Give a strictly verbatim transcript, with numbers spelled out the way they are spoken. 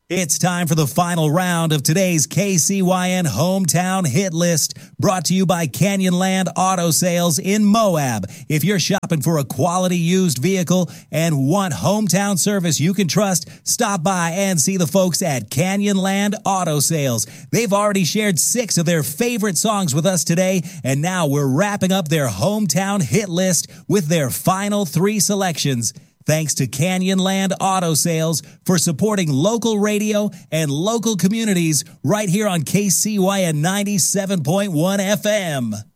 It's time for the final round of today's K C Y N Hometown Hit List, brought to you by Canyonland Auto Sales in Moab. If you're shopping for a quality used vehicle and want hometown service you can trust, stop by and see the folks at Canyonland Auto Sales. They've already shared six of their favorite songs with us today, and now we're wrapping up their Hometown Hit List with their final three selections. Thanks to Canyonland Auto Sales for supporting local radio and local communities right here on K C Y N ninety-seven point one F M.